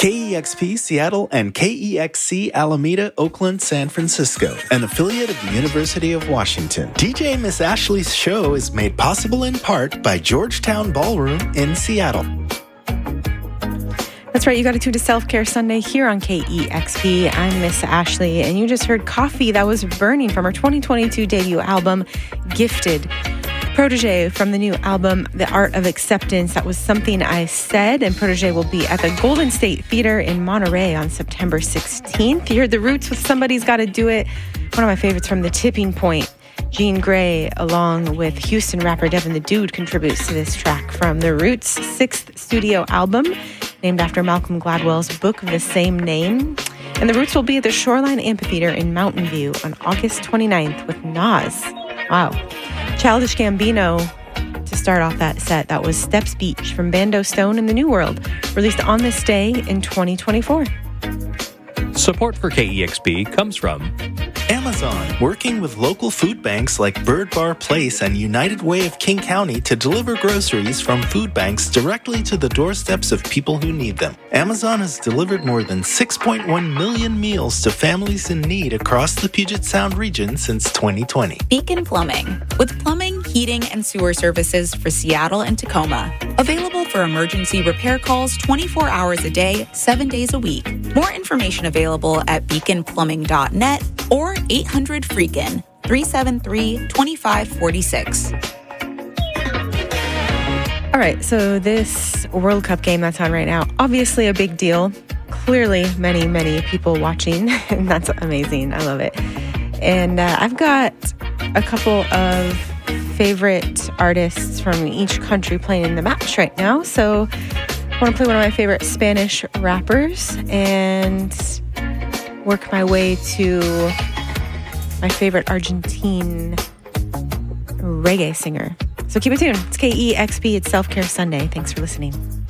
KEXP Seattle and KEXC Alameda, Oakland, San Francisco, an affiliate of the University of Washington. DJ Miss Ashley's show is made possible in part by Georgetown Ballroom in Seattle. That's right, you got to tune to Self-Care Sunday here on KEXP. I'm Miss Ashley, and you just heard Coffee That Was Burning from her 2022 debut album, Gifted. Protege from the new album, The Art of Acceptance. That was Something I Said, and Protege will be at the Golden State Theater in Monterey on September 16th. You heard The Roots with Somebody's Gotta Do It, one of my favorites from The Tipping Point. Jean Grey, along with Houston rapper Devin the Dude, contributes to this track from The Roots' sixth studio album, named after Malcolm Gladwell's book of the same name. And The Roots will be at the Shoreline Amphitheater in Mountain View on August 29th with Nas. Wow. Childish Gambino to start off that set. That was Steps Beach from Bando Stone in the New World, released on this day in 2024. Support for KEXP comes from Amazon, working with local food banks like Bird Bar Place and United Way of King County to deliver groceries from food banks directly to the doorsteps of people who need them. Amazon has delivered more than 6.1 million meals to families in need across the Puget Sound region since 2020. Beacon Plumbing, with plumbing, heating, and sewer services for Seattle and Tacoma. Available for emergency repair calls 24 hours a day, 7 days a week. More information available at beaconplumbing.net or 800-FREAKIN, 373-2546. All right, so this World Cup game that's on right now, obviously a big deal. Clearly, many, many people watching, and that's amazing. I love it. And I've got a couple of favorite artists from each country playing in the match right now. So I want to play one of my favorite Spanish rappers and work my way to my favorite Argentine reggae singer. So keep it tuned. It's KEXP. It's Self-Care Sunday. Thanks for listening.